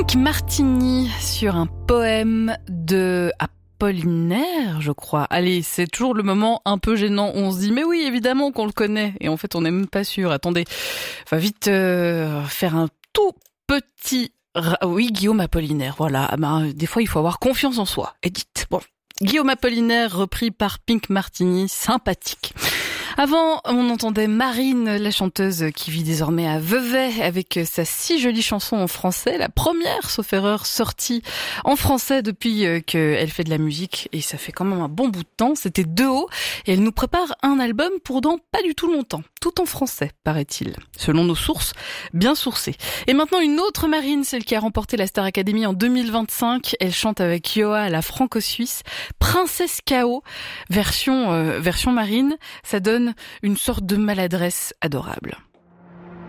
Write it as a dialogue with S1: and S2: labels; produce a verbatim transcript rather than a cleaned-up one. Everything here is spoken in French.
S1: Pink Martini sur un poème de Apollinaire, je crois. Allez, c'est toujours le moment un peu gênant où on se dit mais oui, évidemment qu'on le connaît. Et en fait, on n'est même pas sûr. Attendez, va vite euh, faire un tout petit... Oui, Guillaume Apollinaire, voilà. Ben, des fois, il faut avoir confiance en soi. Et dites, bon, Guillaume Apollinaire repris par Pink Martini, sympathique. Avant, on entendait Marine, la chanteuse qui vit désormais à Vevey avec sa si jolie chanson en français, la première, sauf erreur, sortie en français depuis qu'elle fait de la musique et ça fait quand même un bon bout de temps. C'était De haut et elle nous prépare un album pour dans pas du tout longtemps, tout en français, paraît-il, selon nos sources, bien sourcées. Et maintenant une autre Marine, celle qui a remporté la Star Academy en deux mille vingt-cinq. Elle chante avec Yoa, la franco-suisse, Princesse K O, version, euh, version Marine. Ça donne une sorte de maladresse adorable.